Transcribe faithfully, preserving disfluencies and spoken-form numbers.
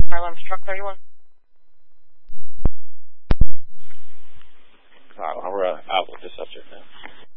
Harlem's Truck thirty-one. Uh, we're uh, out with the subject now.